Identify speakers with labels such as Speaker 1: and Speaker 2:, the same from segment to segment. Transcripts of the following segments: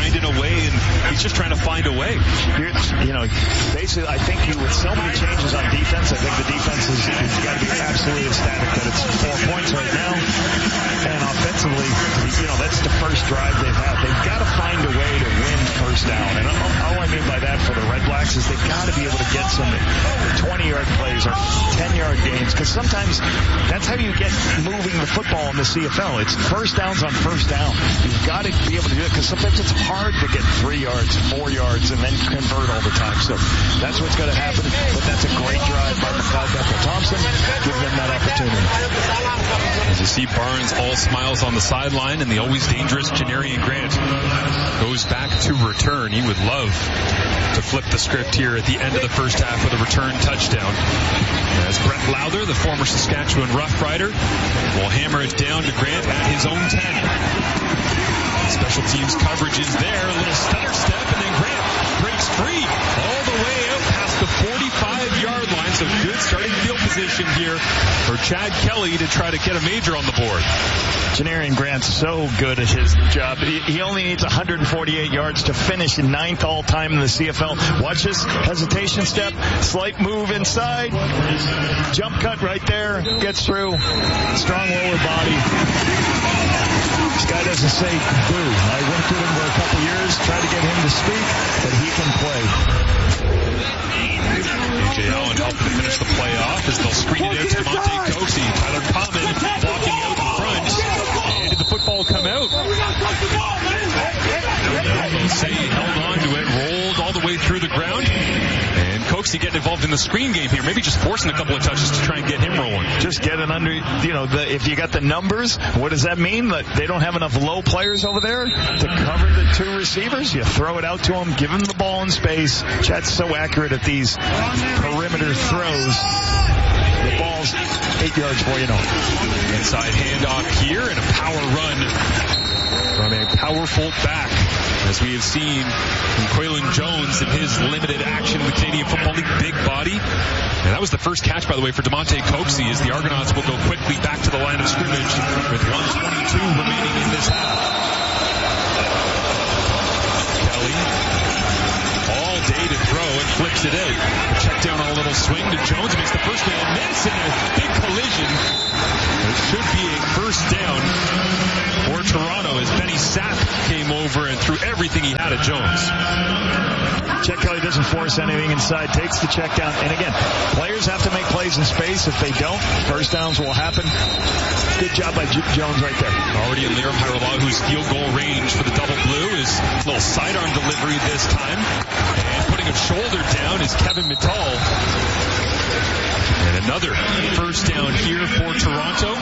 Speaker 1: grinding away, and he's just trying to find a way.
Speaker 2: Basically, I think with so many changes on defense, I think the defense has got to be absolutely ecstatic that it's 4 points right now. And offensively, that's the first drive they've had. They've got to find a way to win first down. And all I mean by that for the Red Blacks is they've got to be able to get some 20-yard plays or 10-yard gains, because sometimes that's how you get moving the football in the CFL. It's first downs on first down. You've got to be able to do it, because sometimes it's hard to get 3 yards, 4 yards, and then convert all the time. So that's what's going to happen. But that's a great drive by McLeod Bethel-Thompson. Give them that opportunity.
Speaker 1: As you see Barnes all smiles on the sideline, and the always dangerous Janarian Grant goes back to return. He would love to flip the script here at the end of the first half with a return touchdown. As Brett Lowther, the former Saskatchewan Rough Rider, will hammer it down to Grant at his own 10. Special teams coverage is there. A little stutter step, and then Grant breaks free all the way out past the 45-yard line. So good starting field position here for Chad Kelly to try to get a major on the board.
Speaker 2: Janarian Grant's so good at his job. He only needs 148 yards to finish in 9th all-time in the CFL. Watch this hesitation step, slight move inside, jump cut right there, gets through, strong lower body. This guy doesn't say boo. I worked with him for a couple years, tried to get him to speak, but he can play.
Speaker 1: A.J. Allen helping to finish the play off as they'll screen it out to Demonte Coxie. Tyler Common walking out in front. And did the football come out? Say he held on to it, rolled all the way through the ground. And Coxie getting involved in the screen game here, maybe just forcing a couple of touches to try and get him rolling.
Speaker 2: Just getting under, if you got the numbers, what does that mean? That they don't have enough low players over there to cover the 2 receivers? You throw it out to them, give them the ball in space. Chad's so accurate at these perimeter throws. The ball's 8 yards before you know it.
Speaker 1: Inside handoff here and a power run from a powerful back, as we have seen from Quaylen Jones in his limited action in the Canadian Football League, big body. And that was the first catch, by the way, for Demonte Coxie, as the Argonauts will go quickly back to the line of scrimmage with 1:22 remaining in this half. Kelly, all day to throw, and flips it out. A check down on a little swing to Jones, makes the first man miss in a big collision. It should be a first down for Toronto, as Benny Sapp came over and threw everything he had at Jones.
Speaker 2: Chad Kelly doesn't force anything inside, takes the check down. And again, players have to make plays in space. If they don't, first downs will happen. Good job by Jones right there.
Speaker 1: Already in Liram Hajrullahu, field goal range for the double blue. Is a little sidearm delivery this time. And putting a shoulder down is Kevin Mittal. And another first down here for Toronto.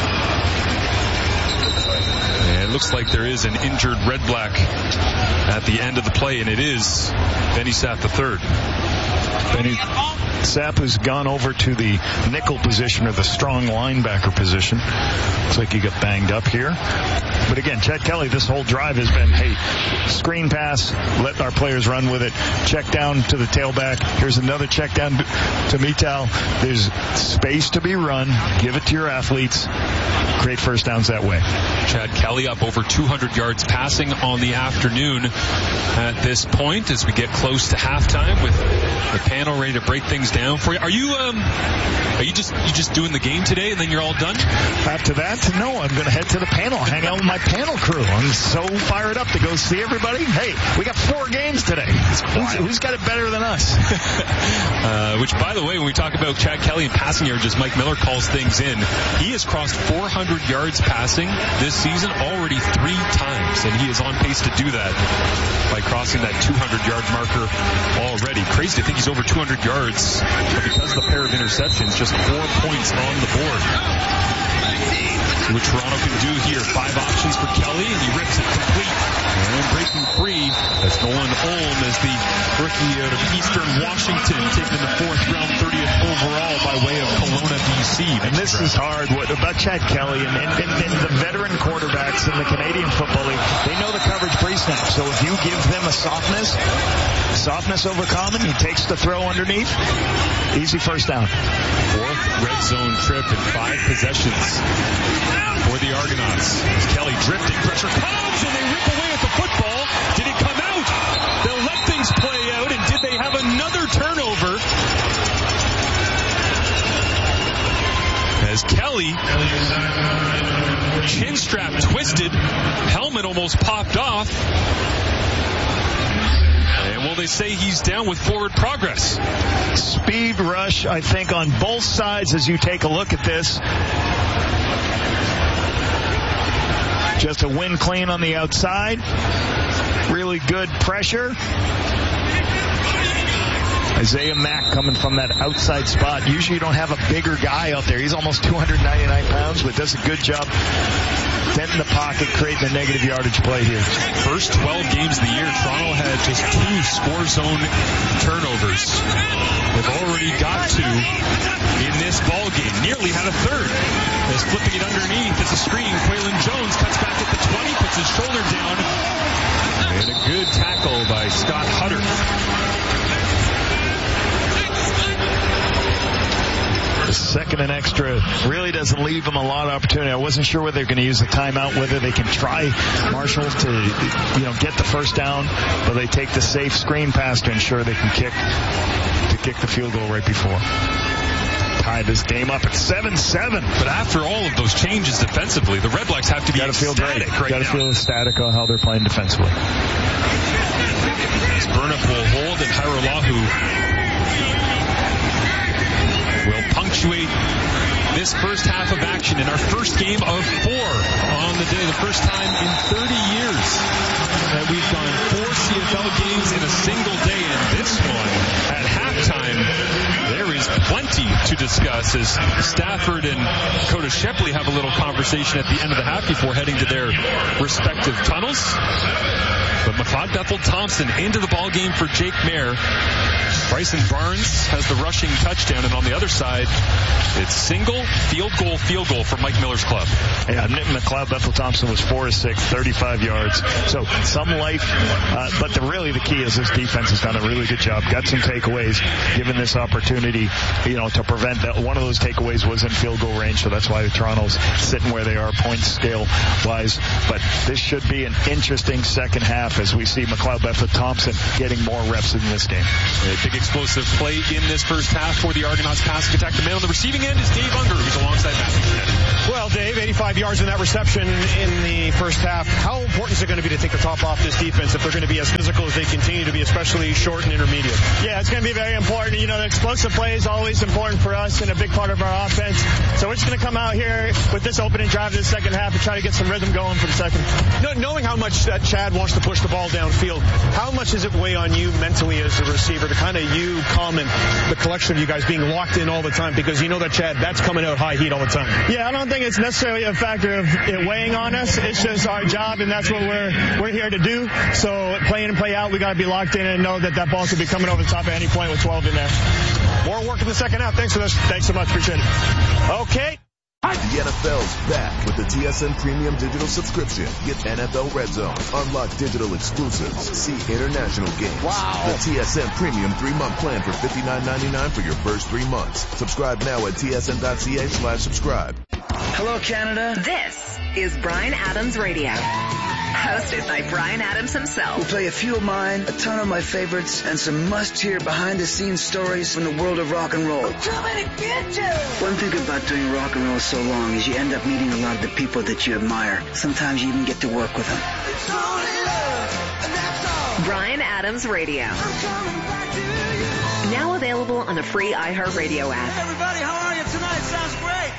Speaker 1: And it looks like there is an injured Red Black at the end of the play, and it is Benny Sapp III.
Speaker 2: Benny Sapp has gone over to the nickel position, or the strong linebacker position. Looks like he got banged up here. But again, Chad Kelly, this whole drive has been, hey, screen pass, let our players run with it, check down to the tailback. Here's another check down to Mittal. There's space to be run. Give it to your athletes. Create first downs that way.
Speaker 1: Chad Kelly up over 200 yards passing on the afternoon at this point, as we get close to halftime with the panel ready to break things down for you. Are you just doing the game today and then you're all done?
Speaker 2: After that, no, I'm going to head to the panel, hang out with my panel crew. I'm so fired up to go see everybody. Hey, we got 4 games today. Who's got it better than us?
Speaker 1: Which, by the way, when we talk about Chad Kelly and passing yards, as Mike Miller calls things in, he has crossed 400 yards passing this season already 3 times, and he is on pace to do that by crossing that 200-yard marker already. Crazy to think he's over 200 yards, but because of the pair of interceptions, just 4 points on the board. See what Toronto can do here. 5 options for Kelly, and he rips it complete. And breaking free, that's Nolan Olm, as the rookie out of Eastern Washington, taken in the 4th round, 30th overall by way of Kelowna, BC.
Speaker 2: And this is hard. What about Chad Kelly and the veteran quarterbacks in the Canadian Football League? They know the coverage pre-snap. So if you give them a softness over common, he takes the throw underneath. Easy first down.
Speaker 1: 4th red zone trip in 5 possessions for the Argonauts. Kelly drifting, pressure comes, and they rip away at the football. Did it chin strap twisted. Helmet almost popped off. And will they say he's down with forward progress?
Speaker 2: Speed rush, I think, on both sides as you take a look at this. Just a wind clean on the outside. Really good pressure. Isaiah Mack coming from that outside spot. Usually you don't have a bigger guy out there. He's almost 299 pounds, but does a good job denting the pocket, creating a negative yardage play here.
Speaker 1: First 12 games of the year, Toronto had just 2 score zone turnovers. They've already got 2 in this ball game. Nearly had a third. As flipping it underneath, it's a screen. Quaylon Jones cuts back at the 20, puts his shoulder down. And a good tackle by Scott Hutter.
Speaker 2: The second and extra really doesn't leave them a lot of opportunity. I wasn't sure whether they're going to use a timeout, whether they can try Marshall to, get the first down, but they take the safe screen pass to ensure they can kick the field goal right before. Tie this game up at 7-7.
Speaker 1: But after all of those changes defensively, the Red Blacks have to be ecstatic right now.
Speaker 2: Got to feel ecstatic on how they're playing defensively.
Speaker 1: As Burnip will hold and Hairolahu will punctuate this first half of action in our first game of 4 on the day. The first time in 30 years that we've gone 4 CFL games in a single day. And this one, at halftime, there is plenty to discuss as Stafford and Dakota Shepley have a little conversation at the end of the half before heading to their respective tunnels. But Mafad Bethel-Thompson into the ball game for Jake Mayer. Bryson Barnes has the rushing touchdown, and on the other side, it's single, field goal for Mike Miller's club.
Speaker 2: Yeah, McLeod Bethel-Thompson was 4 of 6, 35 yards. So some life, but the key is this defense has done a really good job. Got some takeaways, given this opportunity, to prevent that. One of those takeaways was in field goal range, so that's why the Toronto's sitting where they are, points scale wise. But this should be an interesting second half as we see McLeod Bethel-Thompson getting more reps in this game.
Speaker 1: A big explosive play in this first half for the Argonauts passing attack. The man on the receiving end is Dave Unger, who's alongside Matthew Kennedy.
Speaker 3: Well, Dave, 85 yards in that reception in the first half. How important is it going to be to take the top off this defense if they're going to be as physical as they continue to be, especially short and intermediate?
Speaker 4: Yeah, it's going to be very important. The explosive play is always important for us and a big part of our offense. So we're just going to come out here with this opening drive to the second half and try to get some rhythm going for the second.
Speaker 3: Knowing how much that Chad wants to push the ball downfield, how much does it weigh on you mentally as a receiver to kind of comment the collection of you guys being locked in all the time, because that Chad, that's coming out high heat all the time?
Speaker 4: Yeah, I don't think it's necessarily a factor of it weighing on us. It's just our job, and that's what we're here to do. So play in and play out, we got to be locked in and know that ball could be coming over the top at any point with 12 in there.
Speaker 3: More work in the second half. Thanks for this.
Speaker 4: Thanks so much. Appreciate it.
Speaker 3: Okay.
Speaker 5: The NFL's back with the TSN Premium Digital subscription. Get NFL Red Zone, unlock digital exclusives, see international games.
Speaker 3: Wow.
Speaker 5: The TSN Premium 3-month plan for $59.99 for your first 3 months. Subscribe now at tsn.ca/subscribe.
Speaker 6: Hello, Canada.
Speaker 7: This is Bryan Adams Radio. Hosted by Bryan Adams himself.
Speaker 6: We'll play a few of mine, a ton of my favorites, and some must-hear behind-the-scenes stories from the world of rock and roll.
Speaker 7: I'm coming to get you!
Speaker 6: One thing about doing rock and roll so long is you end up meeting a lot of the people that you admire. Sometimes you even get to work with them.
Speaker 7: It's only love, and that's all. Bryan Adams Radio. I'm coming back to you. Now available on the free iHeartRadio app.
Speaker 8: Hey everybody, how are you tonight? Sounds great.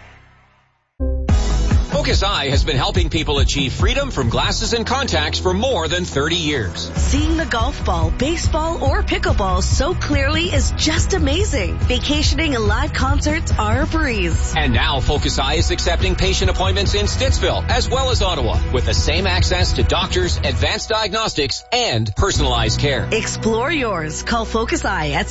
Speaker 9: Focus Eye has been helping people achieve freedom from glasses and contacts for more than 30 years.
Speaker 10: Seeing the golf ball, baseball, or pickleball so clearly is just amazing. Vacationing and live concerts are a breeze.
Speaker 9: And now Focus Eye is accepting patient appointments in Stittsville as well as Ottawa with the same access to doctors, advanced diagnostics, and personalized care.
Speaker 10: Explore yours. Call Focus Eye at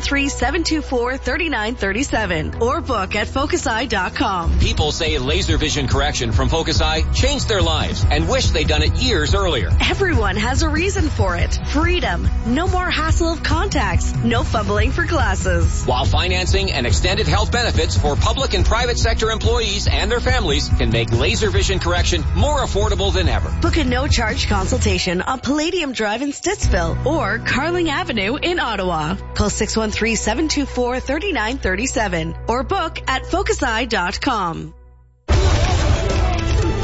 Speaker 10: 613-724-3937 or book at focuseye.com.
Speaker 9: People say laser vision correction from Focus Eye changed their lives and wish they'd done it years earlier.
Speaker 10: Everyone has a reason for it. Freedom. No more hassle of contacts. No fumbling for glasses.
Speaker 9: While financing and extended health benefits for public and private sector employees and their families can make laser vision correction more affordable than ever.
Speaker 10: Book a no-charge consultation on Palladium Drive in Stittsville or Carling Avenue in Ottawa. Call 613-724-3937 or book at focuseye.com.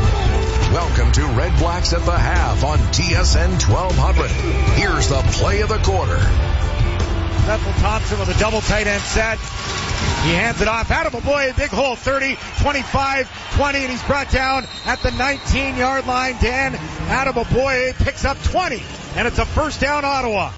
Speaker 11: to Red Blacks at the Half on TSN 1200. Here's the play of the quarter.
Speaker 12: Bethel Thompson with a double tight end set. He hands it off. Attaboy, big hole, 30, 25, 20, and he's brought down at the 19-yard line. Dan Attaboy picks up 20, and it's a first down, Ottawa.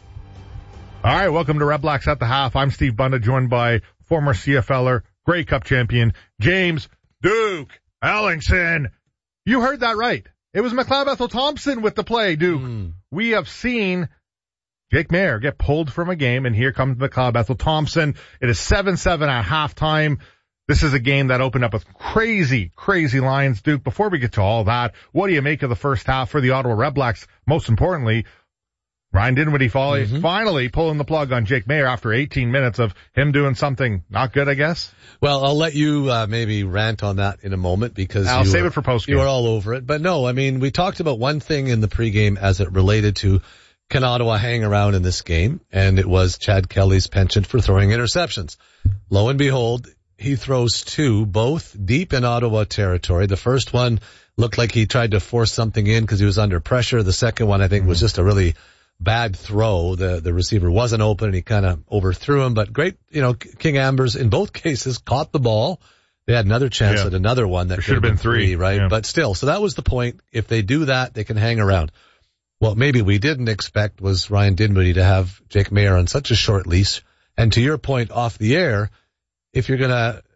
Speaker 13: All right, welcome to Red Blacks at the Half. I'm Steve Bunda, joined by former CFLer, Grey Cup champion, James Duke Ellingson. You heard that right. It was McLeod Bethel Thompson with the play, Duke. We have seen Jake Maier get pulled from a game, and here comes McLeod Bethel Thompson. It is 7-7 at halftime. This is a game that opened up with crazy, crazy lines. Duke, before we get to all that, what do you make of the first half for the Ottawa Red Blacks? Most importantly, Ryan Dinwiddie finally pulling the plug on Jake Maier after 18 minutes of him doing something not good, I guess.
Speaker 14: Well, I'll let you maybe rant on that in a moment because
Speaker 13: I'll save it for postgame.
Speaker 14: You were all over it. But no, I mean, we talked about one thing in the pregame as it related to can Ottawa hang around in this game, and it was Chad Kelly's penchant for throwing interceptions. Lo and behold, he throws two, both deep in Ottawa territory. The first one looked like he tried to force something in because he was under pressure. The second one, I think, was just a really bad throw. The receiver wasn't open and he kind of overthrew him, but great, King Ambers in both cases caught the ball. They had another chance at another one that
Speaker 13: should have been three,
Speaker 14: right?
Speaker 13: Yeah.
Speaker 14: But still, so that was the point. If they do that, they can hang around. What maybe we didn't expect was Ryan Dinwiddie to have Jake Maier on such a short leash. And to your point off the air, if you're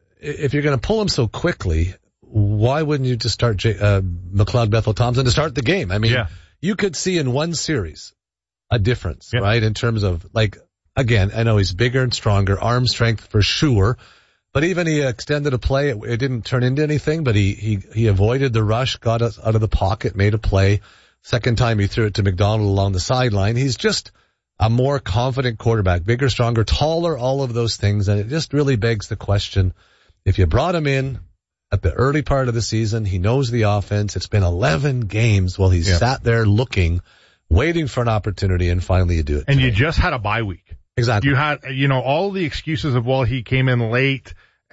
Speaker 14: gonna pull him so quickly, why wouldn't you just start McLeod Bethel Thompson to start the game? I mean, you could see in one series a difference, right? In terms of, again, I know he's bigger and stronger, arm strength for sure, but even he extended a play. It didn't turn into anything, but he avoided the rush, got us out of the pocket, made a play. Second time he threw it to McDonald along the sideline. He's just a more confident quarterback, bigger, stronger, taller, all of those things. And it just really begs the question, if you brought him in at the early part of the season, he knows the offense. It's been 11 games while he's sat there looking, waiting for an opportunity, and finally you do it.
Speaker 13: And you just had a bye week.
Speaker 14: Exactly.
Speaker 13: You had, all the excuses of, well, he came in late,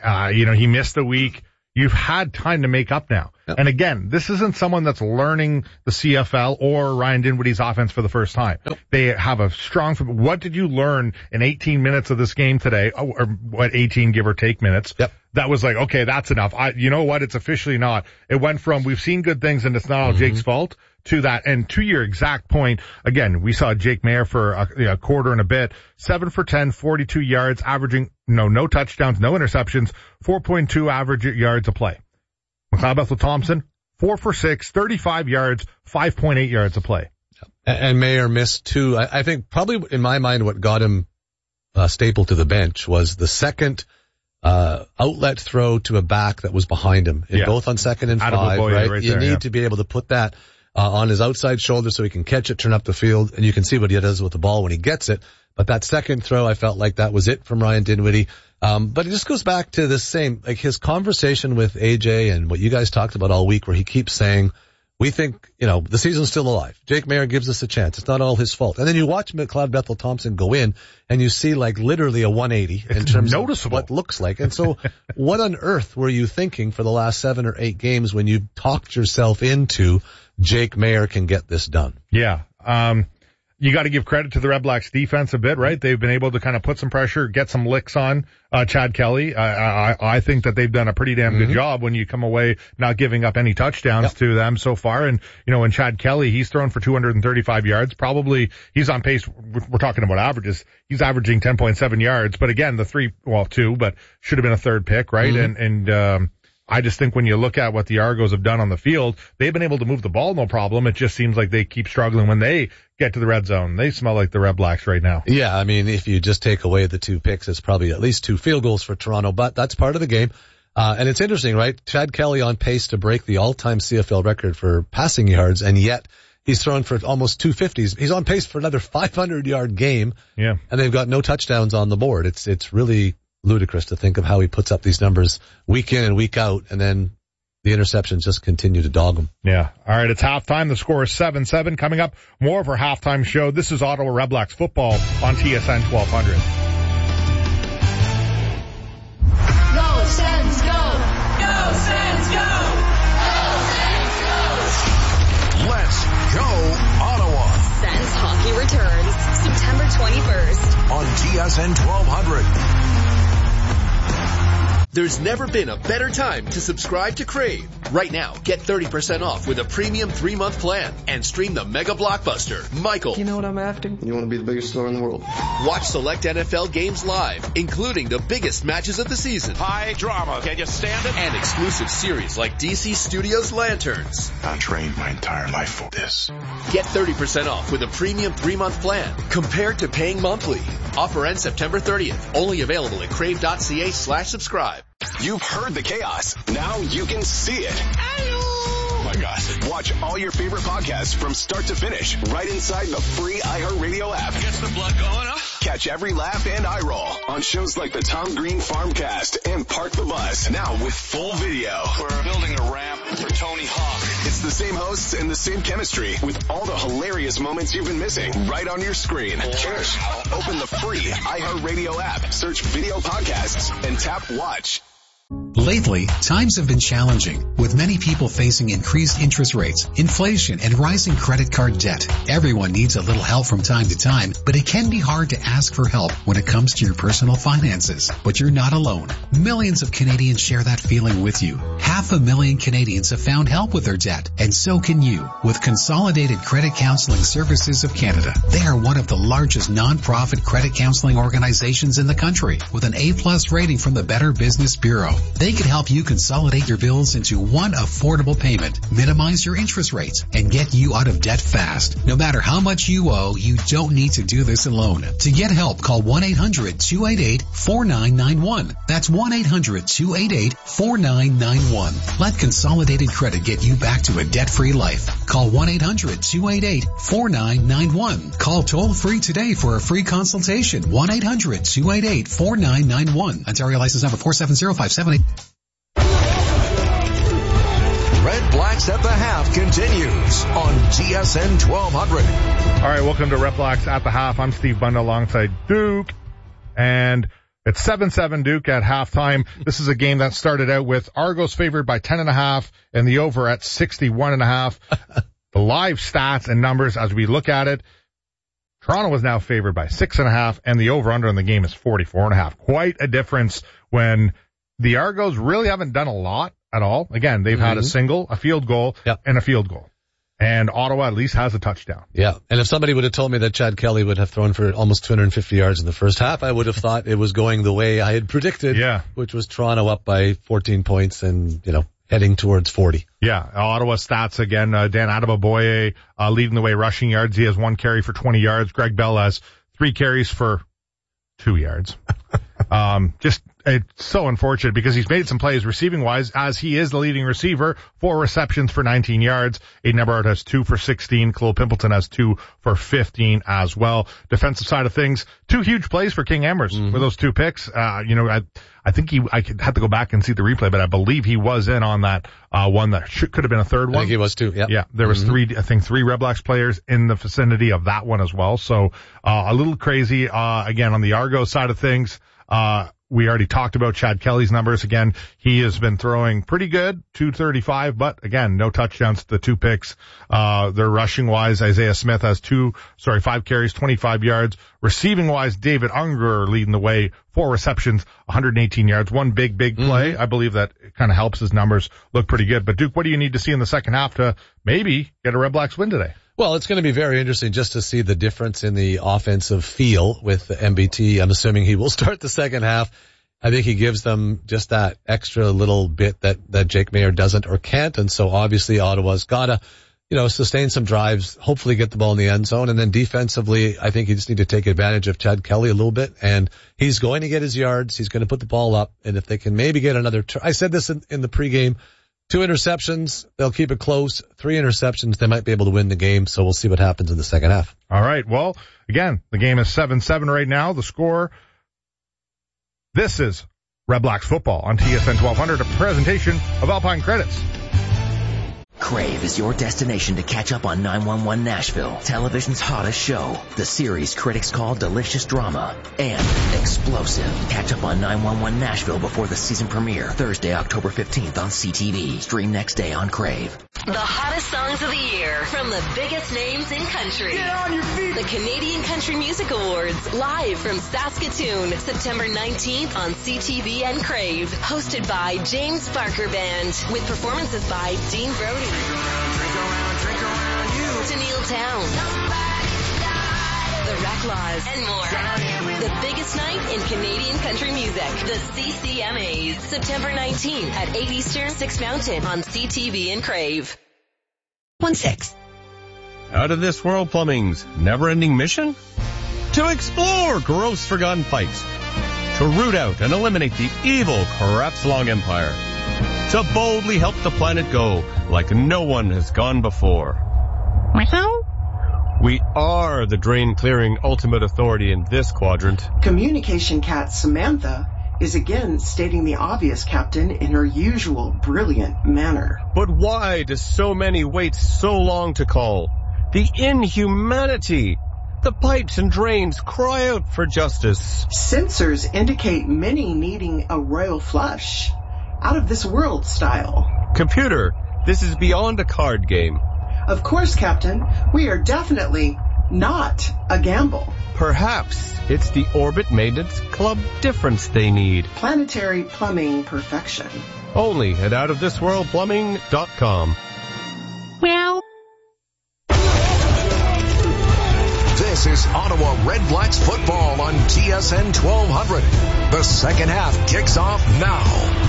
Speaker 13: he missed a week. You've had time to make up now. Yep. And again, this isn't someone that's learning the CFL or Ryan Dinwiddie's offense for the first time. Nope. They have a strong, what did you learn in 18 minutes of this game today? Or what, 18 give or take minutes?
Speaker 14: Yep.
Speaker 13: That was like, okay, that's enough. You know what? It's officially not. It went from we've seen good things and it's not all Jake's fault to that. And to your exact point, again, we saw Jake Maier for a quarter and a bit, 7 for 10, 42 yards, averaging no touchdowns, no interceptions, 4.2 average yards a play. McLeod Bethel Thompson, 4 for 6, 35 yards, 5.8 yards a play.
Speaker 14: And Maier missed two. I think probably in my mind what got him stapled to the bench was the second outlet throw to a back that was behind him, both on 2nd and 5, right? You need to be able to put that on his outside shoulder so he can catch it, turn up the field, and you can see what he does with the ball when he gets it. But that second throw, I felt like that was it from Ryan Dinwiddie. But it just goes back to the same, his conversation with AJ and what you guys talked about all week, where he keeps saying, we think, the season's still alive. Jake Maier gives us a chance. It's not all his fault. And then you watch McLeod Bethel Thompson go in and you see literally a 180 in terms of what looks like. And so what on earth were you thinking for the last 7 or 8 games when you talked yourself into Jake Maier can get this done?
Speaker 13: Yeah. You got to give credit to the Red Blacks defense a bit, right? They've been able to kind of put some pressure, get some licks on Chad Kelly. I think that they've done a pretty damn good job when you come away not giving up any touchdowns to them so far. And, when Chad Kelly, he's thrown for 235 yards. Probably he's on pace. We're talking about averages. He's averaging 10.7 yards. But again, two, but should have been a third pick, right? And I just think when you look at what the Argos have done on the field, they've been able to move the ball no problem. It just seems like they keep struggling when they get to the red zone. They smell like the Red Blacks right now.
Speaker 14: Yeah, I mean, if you just take away the 2 picks, it's probably at least 2 field goals for Toronto, but that's part of the game. And it's interesting, right? Chad Kelly on pace to break the all-time CFL record for passing yards, and yet he's thrown for almost 250s. He's on pace for another 500-yard game.
Speaker 13: Yeah.
Speaker 14: And they've got no touchdowns on the board. It's really ludicrous to think of how he puts up these numbers week in and week out, and then the interceptions just continue to dog him.
Speaker 13: Yeah. All right, it's halftime. The score is 7-7. Coming up, more of our halftime show. This is Ottawa Red Blacks football on TSN 1200.
Speaker 15: Go, Sens, go! Go, Sens, go! Go, Sens, go!
Speaker 16: hockey returns September 21st
Speaker 11: on TSN 1200.
Speaker 17: There's never been a better time to subscribe to Crave. Right now, get 30% off with a premium 3-month plan and stream the mega blockbuster, Michael.
Speaker 18: You know what I'm after? You want to be the biggest star in the world.
Speaker 17: Watch select NFL games live, including the biggest matches of the season.
Speaker 19: High drama. Can you stand it?
Speaker 17: And exclusive series like DC Studios Lanterns.
Speaker 19: I trained my entire life for this.
Speaker 17: Get 30% off with a premium 3-month plan compared to paying monthly. Offer ends September 30th. Only available at crave.ca/subscribe.
Speaker 20: You've heard the chaos. Now you can see it. Oh my gosh. Watch all your favorite podcasts from start to finish right inside the free iHeartRadio app.
Speaker 19: Gets the blood going, huh?
Speaker 20: Catch every laugh and eye roll on shows like the Tom Green Farmcast and Park the Bus. Now with full video.
Speaker 19: We're building a ramp for Tony Hawk.
Speaker 20: It's the same hosts and the same chemistry with all the hilarious moments you've been missing right on your screen. Cheers. Open the free iHeartRadio app, search video podcasts, and tap watch.
Speaker 21: Lately, times have been challenging, with many people facing increased interest rates, inflation, and rising credit card debt. Everyone needs a little help from time to time, but it can be hard to ask for help when it comes to your personal finances. But you're not alone. Millions of Canadians share that feeling with you. 500,000 Canadians have found help with their debt, and so can you, with Consolidated Credit Counseling Services of Canada. They are one of the largest non-profit credit counseling organizations in the country, with an A+ rating from the Better Business Bureau. They can help you consolidate your bills into one affordable payment, minimize your interest rates, and get you out of debt fast. No matter how much you owe, you don't need to do this alone. To get help, call 1-800-288-4991. That's 1-800-288-4991. Let Consolidated Credit get you back to a debt-free life. Call 1-800-288-4991. Call toll-free today for a free consultation. 1-800-288-4991. Ontario license number 470578.
Speaker 11: Red Blacks at the Half continues on TSN 1200.
Speaker 13: All right, welcome to Red Blacks at the Half. I'm Steve Bunda alongside Duke, and it's 7-7 Duke at halftime. This is a game that started out with Argos favored by 10.5 and the over at 61.5. The live stats and numbers as we look at it, Toronto was now favored by 6.5 and the over-under in the game is 44.5. Quite a difference when the Argos really haven't done a lot at all. Again, they've had a single, a field goal, and a field goal. And Ottawa at least has a touchdown.
Speaker 14: Yeah. And if somebody would have told me that Chad Kelly would have thrown for almost 250 yards in the first half, I would have thought it was going the way I had predicted, which was Toronto up by 14 points and, heading towards 40.
Speaker 13: Yeah. Ottawa stats again. Dan Adeboboye, leading the way rushing yards. He has 1 carry for 20 yards. Greg Bell has 3 carries for 2 yards. It's so unfortunate because he's made some plays receiving wise as he is the leading receiver, 4 receptions for 19 yards. Aiden Eberhardt has 2 for 16. Khalil Pimpleton has 2 for 15 as well. Defensive side of things, 2 huge plays for King Amherst with those 2 picks. I think I could have to go back and see the replay, but I believe he was in on that, one that could have been a third one.
Speaker 14: I think he was too. Yeah.
Speaker 13: Yeah. There was 3 Red Blacks players in the vicinity of that one as well. So, a little crazy. Again, on the Argos side of things, we already talked about Chad Kelly's numbers. Again, he has been throwing pretty good, 235, but again, no touchdowns to the 2 picks. They're rushing wise. Isaiah Smith has 5 carries, 25 yards. Receiving wise, David Unger leading the way, 4 receptions, 118 yards. 1 big play. I believe that kind of helps his numbers look pretty good. But Duke, what do you need to see in the second half to maybe get a Red Blacks win today?
Speaker 14: Well, it's going to be very interesting just to see the difference in the offensive feel with MBT. I'm assuming he will start the second half. I think he gives them just that extra little bit that Jake Mayer doesn't or can't. And so obviously Ottawa's got to, sustain some drives, hopefully get the ball in the end zone. And then defensively, I think you just need to take advantage of Chad Kelly a little bit. And he's going to get his yards. He's going to put the ball up. And if they can maybe get another, I said this in the pregame, 2 interceptions, they'll keep it close. 3 interceptions, they might be able to win the game. So we'll see what happens in the second half.
Speaker 13: All right. Well, again, the game is 7-7 right now. The score. This is Red Blacks football on TSN 1200, a presentation of Alpine Credits.
Speaker 22: Crave is your destination to catch up on 911 Nashville, television's hottest show. The series critics call delicious drama and explosive. Catch up on 911 Nashville before the season premiere, Thursday, October 15th on CTV. Stream next day on Crave.
Speaker 7: The hottest songs of the year from the biggest names in country.
Speaker 8: Get on your feet.
Speaker 7: The Canadian Country Music Awards, live from Saskatoon, September 19th on CTV and Crave. Hosted by James Barker Band, with performances by Dean Brody, Tennille Townes, The Reclaws, and more. The biggest night in Canadian country music. The CCMAs. September 19th at 8 Eastern, 6 Mountain on CTV and Crave.
Speaker 1: 1-6. Out of This World Plumbing's never-ending mission? To explore gross forgotten pipes. To root out and eliminate the evil Crapslong Empire. To boldly help the planet go like no one has gone before. We are the drain-clearing ultimate authority in this quadrant.
Speaker 2: Communication cat Samantha is again stating the obvious, Captain, in her usual brilliant manner.
Speaker 1: But why do so many wait so long to call? The inhumanity! The pipes and drains cry out for justice.
Speaker 2: Sensors indicate many needing a royal flush. Out of this world style.
Speaker 1: Computer, this is beyond a card game.
Speaker 2: Of course, Captain. We are definitely not a gamble.
Speaker 1: Perhaps it's the Orbit Maintenance Club difference they need.
Speaker 2: Planetary plumbing perfection.
Speaker 1: Only at outofthisworldplumbing.com.
Speaker 2: Well.
Speaker 11: This is Ottawa Red Blacks football on TSN 1200. The second half kicks off now.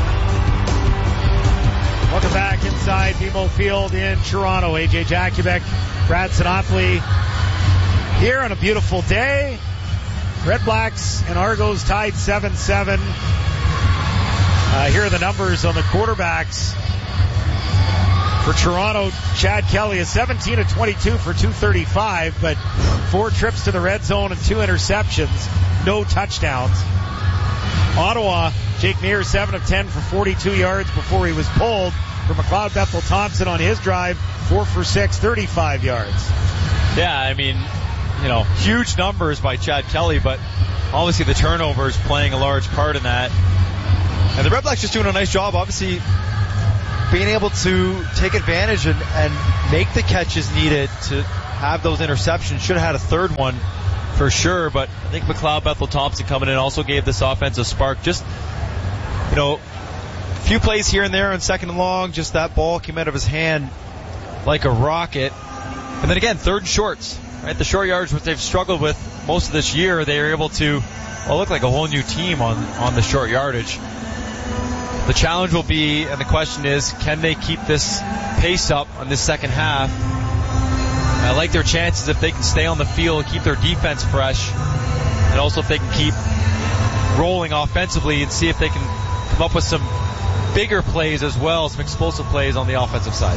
Speaker 12: Welcome back inside BMO Field in Toronto. AJ Jakubek, Brad Sinopoli here on a beautiful day. Red Blacks and Argos tied 7-7. Here are the numbers on the quarterbacks. For Toronto, Chad Kelly is 17 of 22 for 235, but 4 trips to the red zone and 2 interceptions, no touchdowns. Ottawa, Jake Mears 7 of 10 for 42 yards before he was pulled. For McLeod Bethel-Thompson on his drive, 4 for 6, 35 yards.
Speaker 23: Yeah, I mean, huge numbers by Chad Kelly, but obviously the turnovers playing a large part in that. And the Red Blacks just doing a nice job, obviously, being able to take advantage and make the catches needed to have those interceptions. Should have had a third one for sure, but I think McLeod Bethel-Thompson coming in also gave this offense a spark. Just, a few plays here and there on second and long, just that ball came out of his hand like a rocket. And then again, third and shorts, right? The short yards, which they've struggled with most of this year, they were able to look like a whole new team on the short yardage. The challenge will be, and the question is, can they keep this pace up on this second half? I like their chances if they can stay on the field, keep their defense fresh, and also if they can keep rolling offensively and see if they can come up with some bigger plays as well, some explosive plays on the offensive side.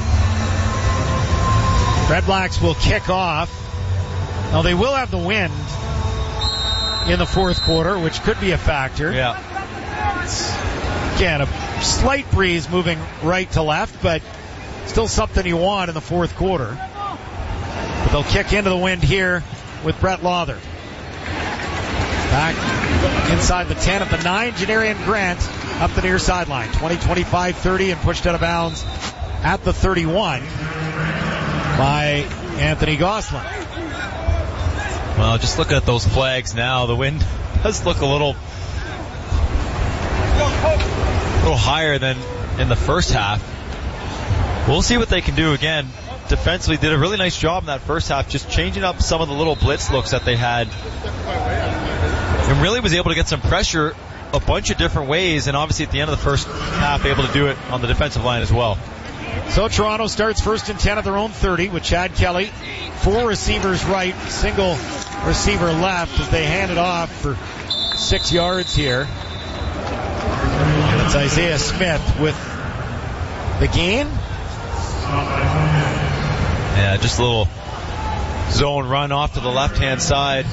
Speaker 12: Red Blacks will kick off. Now they will have the wind in the fourth quarter, which could be a factor.
Speaker 23: Yeah.
Speaker 12: Again, a slight breeze moving right to left, but still something you want in the fourth quarter. But they'll kick into the wind here with Brett Lawther. Back inside the 10 at the 9, Janarian Grant up the near sideline. 20-25-30 and pushed out of bounds at the 31 by Anthony Gosselin.
Speaker 23: Well, just looking at those flags now, the wind does look a little higher than in the first half. We'll see what they can do again. Defensively did a really nice job in that first half, just changing up some of the little blitz looks that they had. And really was able to get some pressure a bunch of different ways, and obviously at the end of the first half able to do it on the defensive line as well.
Speaker 12: So Toronto starts first and 10 at their own 30 with Chad Kelly. 4 receivers right, single receiver left as they hand it off for 6 yards here. It's Isaiah Smith with the gain.
Speaker 23: Yeah, just a little zone run off to the left-hand side.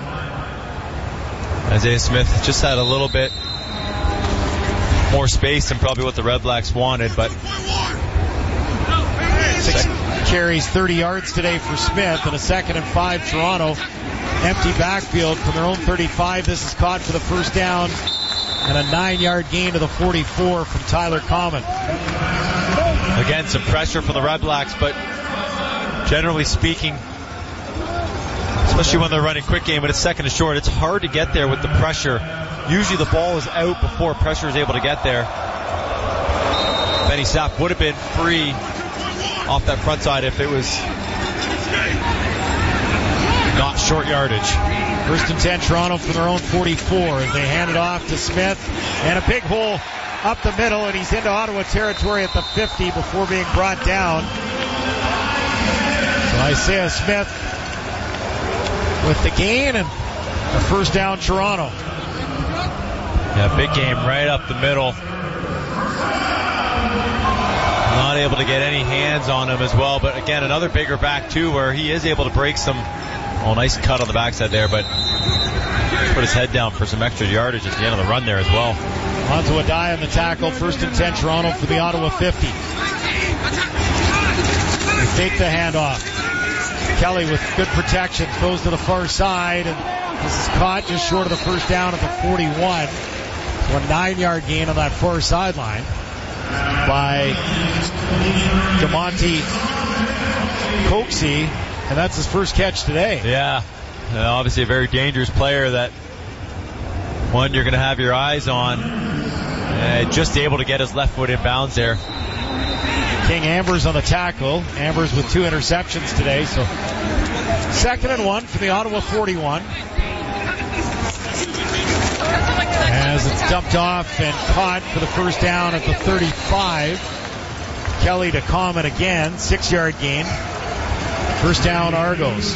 Speaker 23: Isaiah Smith just had a little bit more space than probably what the Red Blacks wanted, but
Speaker 12: 6 carries, 30 yards today for Smith, and a 2nd and 5 Toronto. Empty backfield from their own 35. This is caught for the first down, and a 9-yard gain to the 44 from Tyler Common.
Speaker 23: Again, some pressure from the Red Blacks, but generally speaking, especially when they're running quick game, but it's second and short, it's hard to get there with the pressure. Usually the ball is out before pressure is able to get there. Benny Sapp would have been free off that front side if it was not short yardage.
Speaker 12: 1st and 10, Toronto from their own 44 as they hand it off to Smith, and a big hole up the middle, and he's into Ottawa territory at the 50 before being brought down. So Isaiah Smith with the gain and a first down, Toronto.
Speaker 23: Yeah, big game right up the middle. Not able to get any hands on him as well, but again, another bigger back too, where he is able to break some. Oh, nice cut on the backside there, but put his head down for some extra yardage at the end of the run there as well.
Speaker 12: Onto Adai on the tackle. 1st and 10, Toronto for the Ottawa 50. They fake the handoff. Kelly with good protection throws to the far side, and this is caught just short of the first down at the 41. So a 9-yard gain on that far sideline by DeMonte Coxie, and that's his first catch today.
Speaker 23: Yeah, obviously a very dangerous player that one you're going to have your eyes on. Just able to get his left foot in bounds there.
Speaker 12: King Ambers on the tackle. Ambers with 2 interceptions today, so 2nd and 1 for the Ottawa 41. As it's dumped off and caught for the first down at the 35. Kelly to Comet again, 6-yard gain. First down, Argos.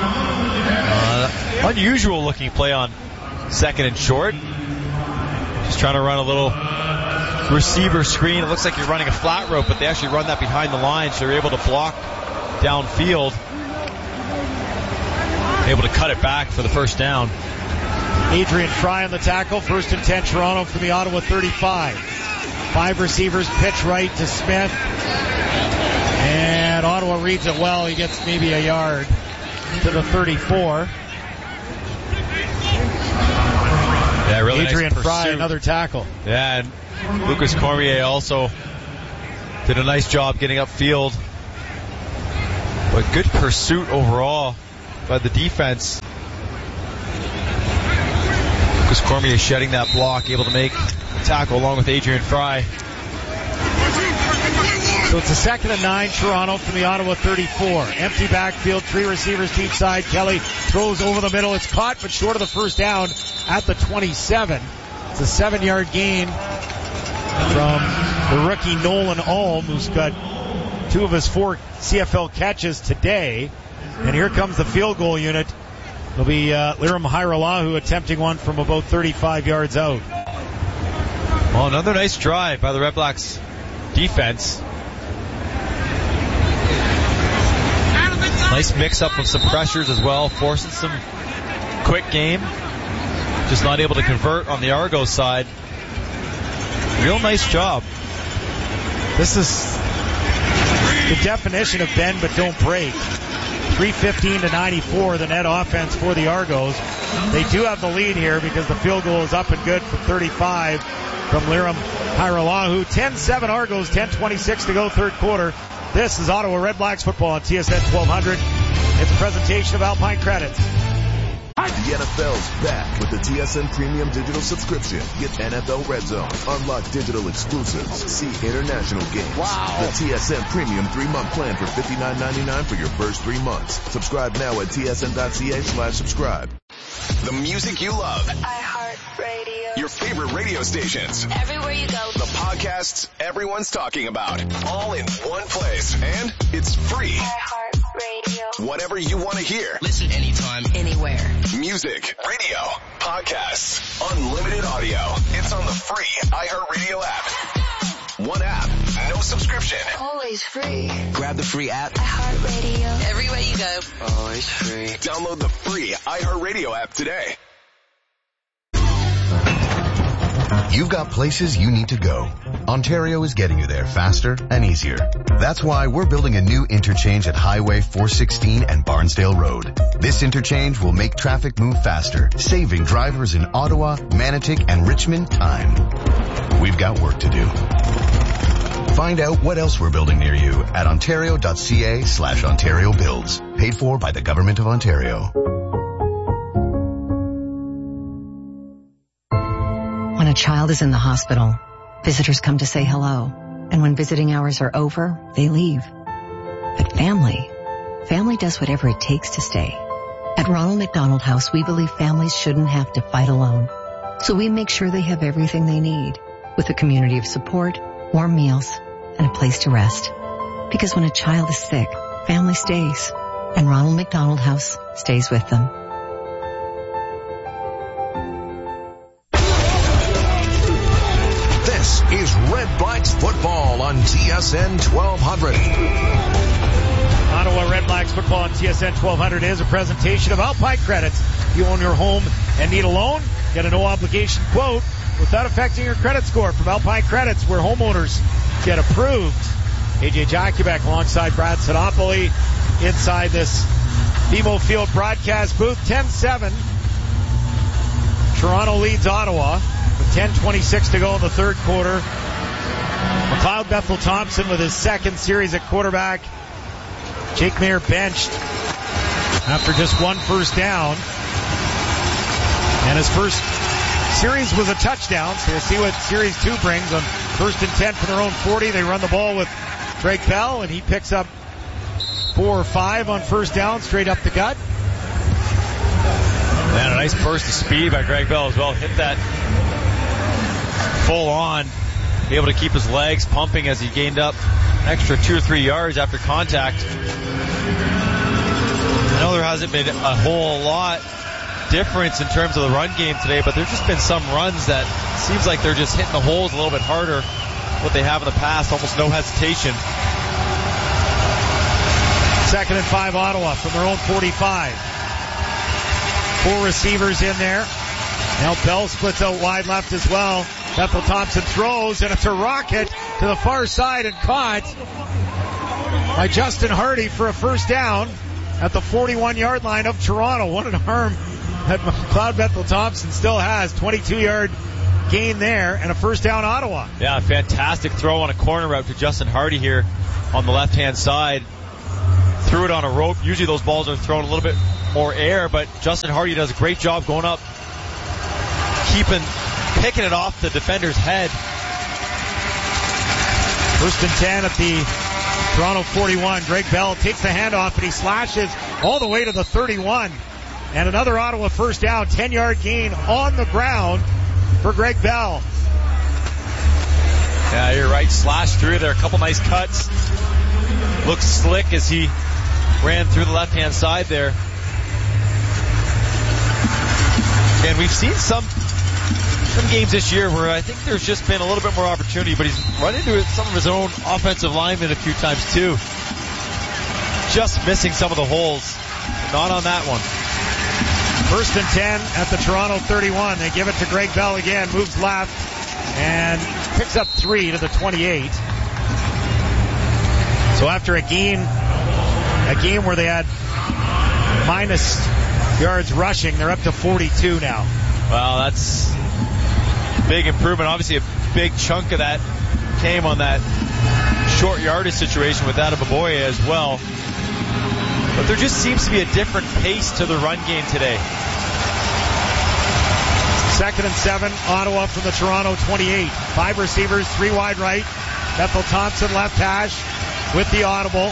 Speaker 23: Unusual looking play on 2nd and short. Just trying to run a little receiver screen. It looks like you're running a flat rope, but they actually run that behind the line, so they're able to block downfield. Able to cut it back for the first down.
Speaker 12: Adrian Fry on the tackle. 1st and 10, Toronto from the Ottawa 35. 5 receivers, pitch right to Smith. And Ottawa reads it well. He gets maybe a yard to the 34.
Speaker 23: Yeah, really
Speaker 12: Adrian
Speaker 23: nice
Speaker 12: Fry,
Speaker 23: pursuit.
Speaker 12: Another tackle.
Speaker 23: Yeah, and Lucas Cormier also did a nice job getting upfield. But good pursuit overall by the defense. Lucas Cormier shedding that block, able to make the tackle along with Adrian Fry.
Speaker 12: So it's a 2nd and 9, Toronto from the Ottawa 34. Empty backfield, 3 receivers to each side. Kelly throws over the middle. It's caught, but short of the first down at the 27. It's a 7-yard gain from the rookie Nolan Ulm, who's got 2 of his 4 CFL catches today. And here comes the field goal unit. It'll be Liram Hairolahu attempting one from about 35 yards out.
Speaker 23: Well, another nice drive by the Red Blacks defense. Nice mix-up of some pressures as well, forcing some quick game. Just not able to convert on the Argos side. Real nice job.
Speaker 12: This is the definition of bend but don't break. 3:15-94, the net offense for the Argos. They do have the lead here because the field goal is up and good from 35 from Liram Hairolahu. 10-7 Argos, 10:26 to go, third quarter. This is Ottawa Red Blacks football on TSN 1200. It's a presentation of Alpine Credits.
Speaker 3: The NFL's back with the TSN Premium Digital Subscription. Get NFL Red Zone, unlock digital exclusives, see international games. Wow. The TSN Premium 3-month plan for $59.99 for your first 3 months. Subscribe now at tsn.ca/subscribe.
Speaker 20: The music you love.
Speaker 16: iHeartRadio.
Speaker 20: Your favorite radio stations.
Speaker 16: Everywhere you go.
Speaker 20: The podcasts everyone's talking about. All in one place. And it's free.
Speaker 16: iHeartRadio.
Speaker 20: Whatever you want to hear.
Speaker 16: Listen anytime, anywhere.
Speaker 20: Music, radio, podcasts, unlimited audio. It's on the free iHeartRadio app. One app, no subscription.
Speaker 16: Always free.
Speaker 6: Grab the free app.
Speaker 16: iHeartRadio. Everywhere you go.
Speaker 6: Always free.
Speaker 20: Download the free iHeartRadio app today.
Speaker 4: You've got places you need to go. Ontario is getting you there faster and easier. That's why we're building a new interchange at Highway 416 and Barnsdale Road. This interchange will make traffic move faster, saving drivers in Ottawa, Manotick, and Richmond time. We've got work to do. Find out what else we're building near you at ontario.ca/Ontario Builds. Paid for by the Government of Ontario.
Speaker 5: When a child is in the hospital, visitors come to say hello. And when visiting hours are over, they leave. But family does whatever it takes to stay. At Ronald McDonald House, we believe families shouldn't have to fight alone. So we make sure they have everything they need, with a community of support, warm meals, and a place to rest. Because when a child is sick, family stays. And Ronald McDonald House stays with them.
Speaker 11: This is Red Blacks football on TSN 1200.
Speaker 12: Ottawa Red Blacks football on TSN 1200 is a presentation of Alpine Credits. You own your home and need a loan? Get a no-obligation quote without affecting your credit score from Alpine Credits, where homeowners get approved. AJ Jakubek alongside Brad Sinopoli inside this BMO Field broadcast booth. 10-7. Toronto leads Ottawa with 10:26 to go in the third quarter. McLeod Bethel Thompson with his second series at quarterback. Jake Maier benched after just one first down. And his first series was a touchdown, so we'll see what Series 2 brings. On 1st and 10 from their own 40, they run the ball with Greg Bell, and he picks up 4 or 5 on first down, straight up the gut.
Speaker 23: And a nice burst of speed by Greg Bell as well. Hit that full on, able to keep his legs pumping as he gained up an extra 2 or 3 yards after contact. I know there hasn't been a whole lot difference in terms of the run game today, but there's just been some runs that seems like they're just hitting the holes a little bit harder what they have in the past, almost no hesitation.
Speaker 12: 2nd and 5 Ottawa from their own 45. 4 receivers in there. Now Bell splits out wide left as well. Bethel Thompson throws, and it's a rocket to the far side and caught by Justin Hardy for a first down at the 41-yard line of Toronto. What an arm that McLeod Bethel Thompson still has. 22-yard gain there and a first down Ottawa.
Speaker 23: Yeah, fantastic throw on a corner route to Justin Hardy here on the left-hand side. Threw it on a rope. Usually those balls are thrown a little bit more air, but Justin Hardy does a great job going up, picking it off the defender's head.
Speaker 12: 1st and 10 at the Toronto 41. Greg Bell takes the handoff, and he slashes all the way to the 31. And another Ottawa first down, 10-yard gain on the ground for Greg Bell.
Speaker 23: Yeah, you're right. Slash through there. A couple nice cuts. Looks slick as he ran through the left-hand side there. And we've seen some games this year where I think there's just been a little bit more opportunity, but he's run into some of his own offensive linemen a few times too. Just missing some of the holes. Not on that one.
Speaker 12: 1st and 10 at the Toronto 31. They give it to Greg Bell again. Moves left and picks up 3 to the 28. So after a game where they had minus yards rushing, they're up to 42 now.
Speaker 23: Well, that's big improvement. Obviously a big chunk of that came on that short yardage situation with Adam Baboya as well. But there just seems to be a different pace to the run game today.
Speaker 12: 2nd and 7, Ottawa from the Toronto 28. 5 receivers, 3 wide right. Bethel Thompson left hash with the audible.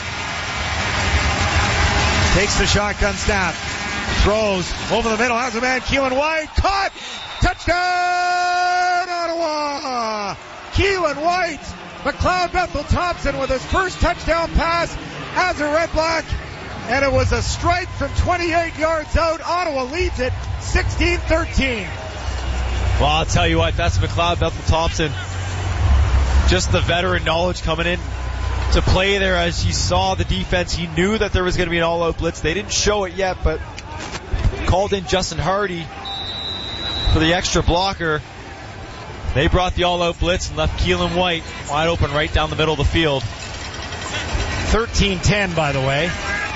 Speaker 12: Takes the shotgun snap. Throws over the middle. Has a man, Keelan White. Caught! Touchdown, Ottawa! Keelan White. McLeod Bethel Thompson with his first touchdown pass as a Red Black. And it was a strike from 28 yards out. Ottawa leads it 16-13.
Speaker 23: Well, I'll tell you what, that's McLeod Bethel Thompson. Just the veteran knowledge coming in to play there as he saw the defense. He knew that there was going to be an all-out blitz. They didn't show it yet, but called in Justin Hardy for the extra blocker. They brought the all-out blitz and left Keelan White wide open right down the middle of the field.
Speaker 12: 13-10, by the way.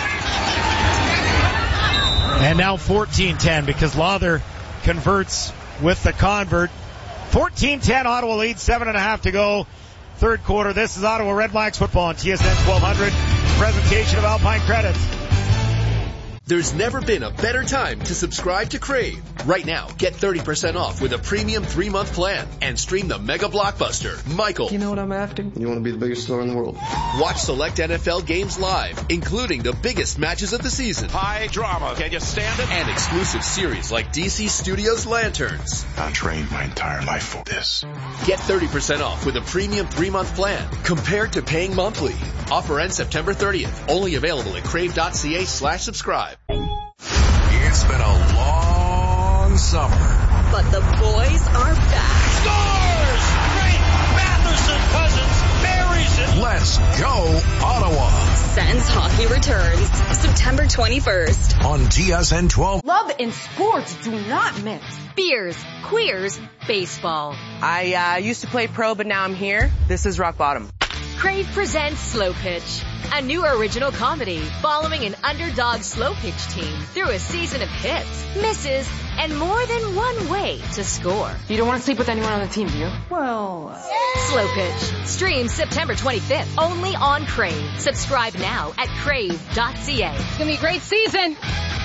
Speaker 12: And now 14-10 because Lawther converts with the convert. 14-10, Ottawa leads, 7.5 to go. third quarter. This is Ottawa Redblacks football on TSN 1200. Presentation of Alpine Credits.
Speaker 17: There's never been a better time to subscribe to Crave. Right now, get 30% off with a premium 3-month plan and stream the mega blockbuster, Michael.
Speaker 18: You know what I'm after? You want to be the biggest star in the world.
Speaker 17: Watch select NFL games live, including the biggest matches of the season.
Speaker 19: High drama. Can you stand it?
Speaker 17: And exclusive series like DC Studios Lanterns.
Speaker 19: I trained my entire life for this.
Speaker 17: Get 30% off with a premium 3-month plan compared to paying monthly. Offer ends September 30th. Only available at crave.ca/subscribe.
Speaker 11: It's been a long summer.
Speaker 7: But the boys are back.
Speaker 8: Scores! Great! Matheson Cousins buries it.
Speaker 11: Let's go, Ottawa.
Speaker 7: Sens hockey returns September 21st.
Speaker 11: On TSN 12.
Speaker 9: Love and sports do not mix.
Speaker 10: Beers, queers, baseball.
Speaker 9: I used to play pro, but now I'm here. This is rock bottom.
Speaker 10: Crave presents Slow Pitch, a new original comedy following an underdog slow pitch team through a season of hits, misses, and more than one way to score.
Speaker 9: You don't want to sleep with anyone on the team, do you?
Speaker 10: Well, Slow Pitch. Stream September 25th only on Crave. Subscribe now at crave.ca.
Speaker 9: It's going to be a great season.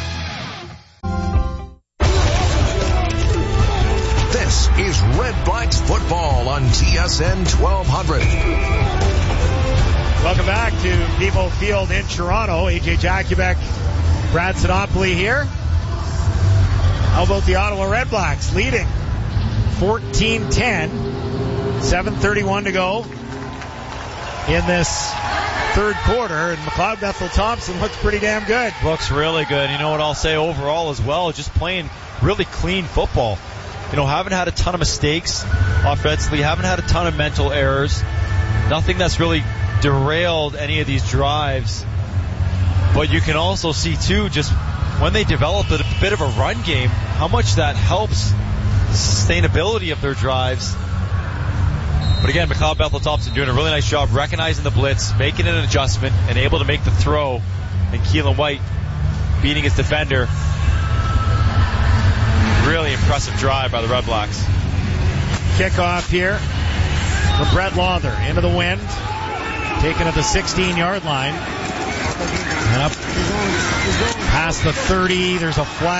Speaker 11: This is Red Blacks football on TSN 1200.
Speaker 12: Welcome back to BMO Field in Toronto. AJ Jakubek, Brad Sinopoli here. How about the Ottawa Redblacks leading 14-10, 7:31 to go in this third quarter, and McLeod Bethel Thompson looks pretty damn good.
Speaker 23: Looks really good. You know what I'll say overall as well, just playing really clean football. You know, haven't had a ton of mistakes offensively, haven't had a ton of mental errors, nothing that's really derailed any of these drives. But you can also see too, just when they develop a bit of a run game, how much that helps sustainability of their drives. But again, McLeod Bethel Thompson doing a really nice job recognizing the blitz, making an adjustment, and able to make the throw. And Keelan White beating his defender. Really impressive drive by the Red Blacks.
Speaker 12: Kickoff here from Brett Launder into the wind, taken at the 16-yard line. And up past the 30, there's a flag.